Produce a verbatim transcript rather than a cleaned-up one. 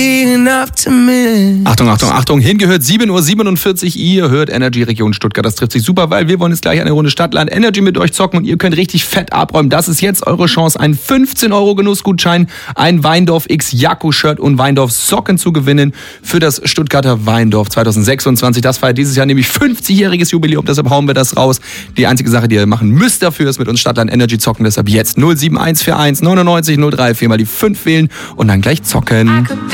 Achtung, Achtung, Achtung, hingehört sieben Uhr siebenundvierzig, ihr hört Energy Region Stuttgart. Das trifft sich super, weil wir wollen jetzt gleich eine Runde Stadtland Energy mit euch zocken und ihr könnt richtig fett abräumen. Das ist jetzt eure Chance, einen fünfzehn Euro Genussgutschein, ein Weindorf X Jakko-Shirt und Weindorf Socken zu gewinnen für das Stuttgarter Weindorf zwanzig sechsundzwanzig. Das feiert dieses Jahr nämlich fünfzigjähriges Jubiläum, deshalb hauen wir das raus. Die einzige Sache, die ihr machen müsst dafür, ist mit uns Stadtland Energy zocken, deshalb jetzt null sieben eins vier eins neunundneunzig null drei vier mal die fünf wählen und dann gleich zocken.